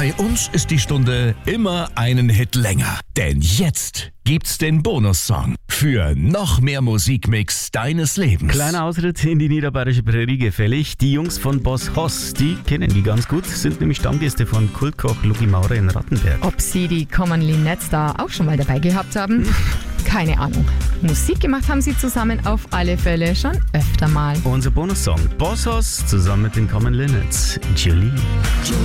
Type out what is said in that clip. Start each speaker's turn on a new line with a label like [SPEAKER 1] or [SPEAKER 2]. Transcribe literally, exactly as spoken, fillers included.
[SPEAKER 1] Bei uns ist die Stunde immer einen Hit länger. Denn jetzt gibt's den Bonussong für noch mehr Musikmix deines Lebens.
[SPEAKER 2] Kleiner Ausritt in die niederbayerische Prärie gefällig. Die Jungs von Boss Hoss, die kennen die ganz gut, sind nämlich Stammgäste von Kultkoch Lucky Maurer in Rattenberg.
[SPEAKER 3] Ob sie die Common Linettes da auch schon mal dabei gehabt haben? Keine Ahnung. Musik gemacht haben sie zusammen auf alle Fälle schon öfter mal.
[SPEAKER 2] Unser Bonussong Boss Hoss zusammen mit den Common Linettes. Julie.